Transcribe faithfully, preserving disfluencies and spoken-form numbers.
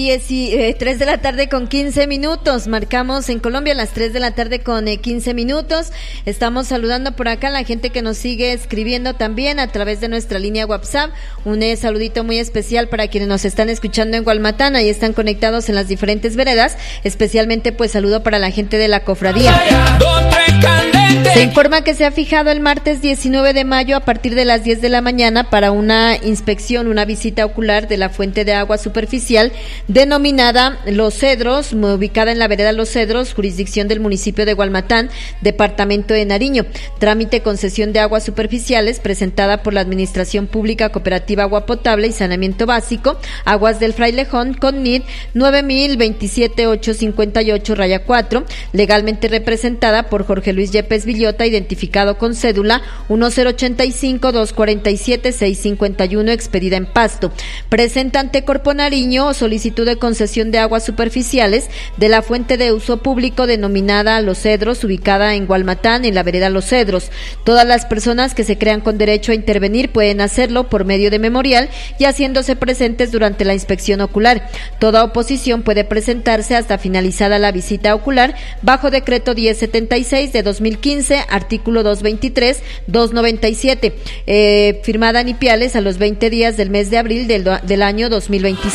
tres de la tarde con quince minutos, marcamos en Colombia las tres de la tarde con quince minutos. Estamos saludando por acá a la gente que nos sigue escribiendo también a través de nuestra línea WhatsApp. Un eh, saludito muy especial para quienes nos están escuchando en Gualmatán y están conectados en las diferentes veredas, especialmente pues saludo para la gente de la cofradía. Se informa que se ha fijado el martes diecinueve de mayo a partir de las diez de la mañana para una inspección, una visita ocular de la fuente de agua superficial denominada Los Cedros, ubicada en la vereda Los Cedros, jurisdicción del municipio de Gualmatán, departamento de Nariño. Trámite concesión de aguas superficiales presentada por la Administración Pública Cooperativa Agua Potable y Saneamiento Básico, Aguas del Frailejón, con N I D nueve mil veintisiete ochocientos cincuenta y ocho raya cuatro, legalmente representada por Jorge Luis Yepes Villota, identificado con cédula uno cero ochenta y cinco dos cuarenta y siete seis cincuenta y uno, expedida en Pasto. Presenta ante Corpo Nariño solicitud de concesión de aguas superficiales de la fuente de uso público denominada Los Cedros, ubicada en Gualmatán, en la vereda Los Cedros. Todas las personas que se crean con derecho a intervenir pueden hacerlo por medio de memorial y haciéndose presentes durante la inspección ocular. Toda oposición puede presentarse hasta finalizada la visita ocular bajo decreto diez setenta y seis de dos mil quince, artículo doscientos veintitrés, doscientos noventa y siete, eh, firmada en Ipiales a los veinte días del mes de abril del, del año dos mil veinticinco.